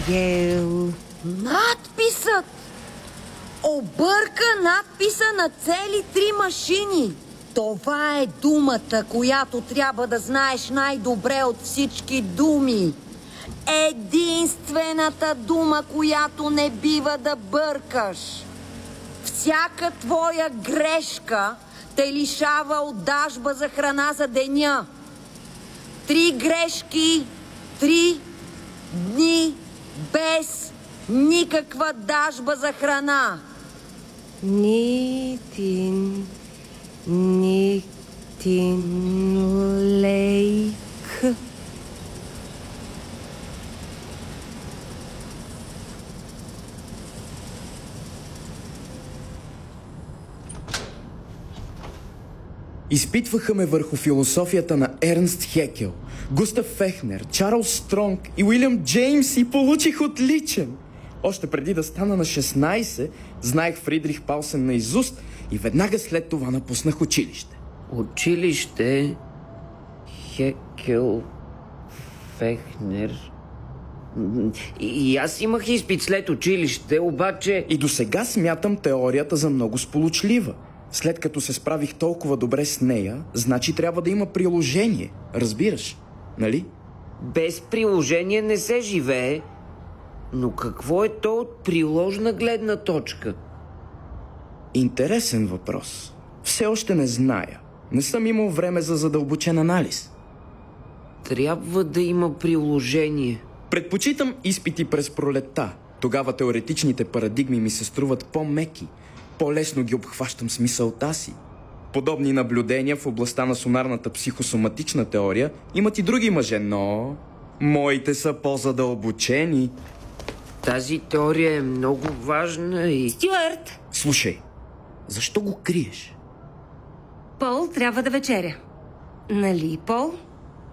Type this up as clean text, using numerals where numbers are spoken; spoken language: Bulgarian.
Гел. Надписът! Обърка надписа на цели 3 машини. Това е думата, която трябва да знаеш най-добре от всички думи. Единствената дума, която не бива да бъркаш. Всяка твоя грешка те лишава от дажба за храна за деня. 3 грешки, 3 дни без никаква дажба за храна. Нитин лейк. Изпитваха ме върху философията на Ернст Хекел, Густав Фехнер, Чарлз Стронг и Уилям Джеймс и получих отличен. Още преди да стана на 16, знаех Фридрих Паусен наизуст и веднага след това напуснах училище. Училище, Хекел, Фехнер... И аз имах изпит след училище, обаче... И до сега смятам теорията за много сполучлива. След като се справих толкова добре с нея, значи трябва да има приложение. Разбираш, нали? Без приложение не се живее. Но какво е то от приложна гледна точка? Интересен въпрос. Все още не зная. Не съм имал време за задълбочен анализ. Трябва да има приложение. Предпочитам изпити през пролетта. Тогава теоретичните парадигми ми се струват по-меки. По-лесно ги обхващам с мисълта си. Подобни наблюдения в областта на сонарната психосоматична теория имат и други мъже, но... моите са по-задълбочени. Тази теория е много важна и... Стюарт! Слушай, защо го криеш? Пол трябва да вечеря. Нали, Пол?